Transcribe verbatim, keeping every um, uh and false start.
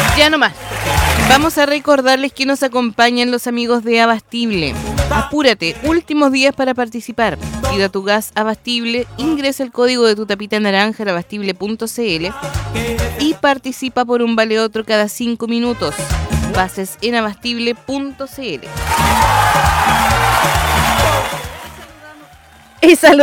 Ya nomás. Vamos a recordarles que nos acompañan los amigos de Abastible. Apúrate, últimos días para participar. Pida tu gas Abastible, ingresa el código de tu tapita naranja en abastible punto cl y participa por un vale otro cada cinco minutos. Bases en abastible punto cl. Y salud.